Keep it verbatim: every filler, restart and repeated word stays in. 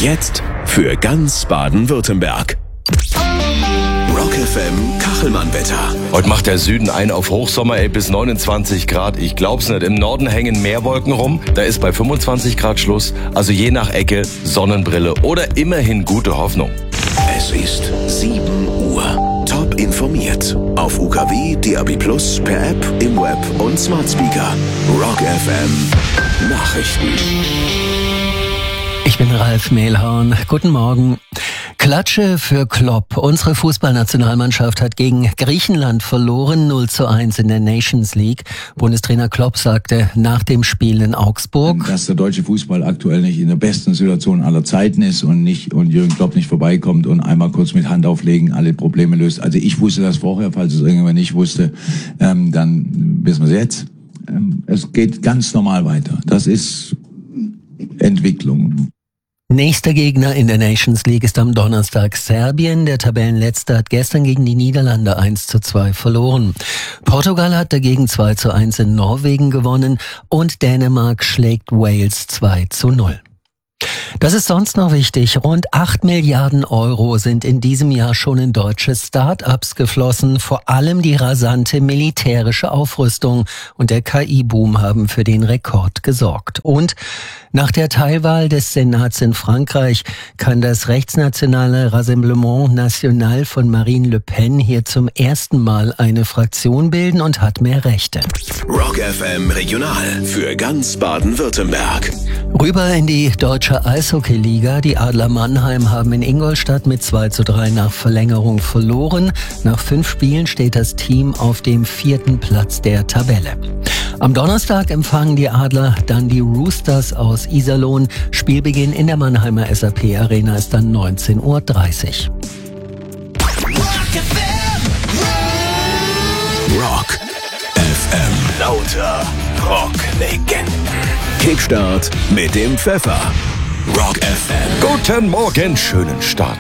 Jetzt für ganz Baden-Württemberg. Rock F M Kachelmann-Wetter. Heute macht der Süden ein auf Hochsommer, ey, bis neunundzwanzig Grad. Ich glaub's nicht. Im Norden hängen mehr Wolken rum. Da ist bei fünfundzwanzig Grad Schluss. Also je nach Ecke Sonnenbrille oder immerhin gute Hoffnung. Es ist sieben Uhr. Top informiert. Auf U K W, D A B plus, per App, im Web und Smart Speaker. Rock F M Nachrichten. Ich bin Ralf Mehlhorn. Guten Morgen. Klatsche für Klopp. Unsere Fußballnationalmannschaft hat gegen Griechenland verloren, null zu eins in der Nations League. Bundestrainer Klopp sagte nach dem Spiel in Augsburg, dass der deutsche Fußball aktuell nicht in der besten Situation aller Zeiten ist und nicht und Jürgen Klopp nicht vorbeikommt und einmal kurz mit Hand auflegen alle Probleme löst. Also ich wusste das vorher, falls es irgendjemand nicht wusste, ähm, dann wissen wir es jetzt. Ähm, es geht ganz normal weiter. Das ist Entwicklung. Nächster Gegner in der Nations League ist am Donnerstag Serbien. Der Tabellenletzte hat gestern gegen die Niederlande eins zu zwei verloren. Portugal hat dagegen zwei zu eins in Norwegen gewonnen und Dänemark schlägt Wales zwei zu null. Das ist sonst noch wichtig. Rund acht Milliarden Euro sind in diesem Jahr schon in deutsche Start-ups geflossen. Vor allem die rasante militärische Aufrüstung und der K I-Boom haben für den Rekord gesorgt. Und nach der Teilwahl des Senats in Frankreich kann das rechtsnationale Rassemblement National von Marine Le Pen hier zum ersten Mal eine Fraktion bilden und hat mehr Rechte. Rock F M Regional für ganz Baden-Württemberg. Rüber in die deutsche Eishockey-Liga. Die Adler Mannheim haben in Ingolstadt mit zwei zu drei nach Verlängerung verloren. Nach fünf Spielen steht das Team auf dem vierten Platz der Tabelle. Am Donnerstag empfangen die Adler dann die Roosters aus Iserlohn. Spielbeginn in der Mannheimer S A P Arena ist dann neunzehn Uhr dreißig. Rock F M. Lauter Rock-Legenden. Kickstart mit dem Pfeffer. Rock F M. Guten Morgen, schönen Start